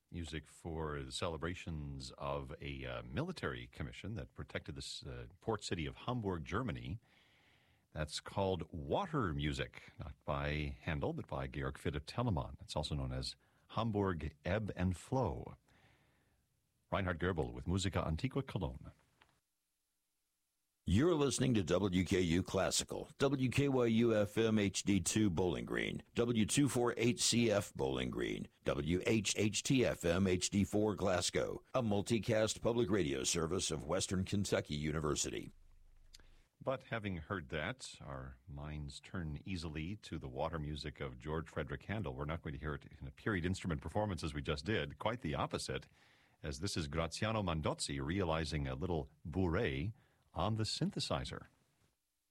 music for the celebrations of a military commission that protected this port city of Hamburg, Germany. That's called Water Music, not by Handel, but by Georg Philipp Telemann. It's also known as Hamburg Ebb and Flow. Reinhard Goebel with Musica Antiqua Cologne. You're listening to WKU Classical, WKYU-FM HD2 Bowling Green, W248CF Bowling Green, WHHT-FM HD4 Glasgow, a multicast public radio service of Western Kentucky University. But having heard that, our minds turn easily to the water music of George Frederick Handel. We're not going to hear it in a period instrument performance as we just did, quite the opposite, as this is Graziano Mandozzi realizing a little bourrée on the synthesizer.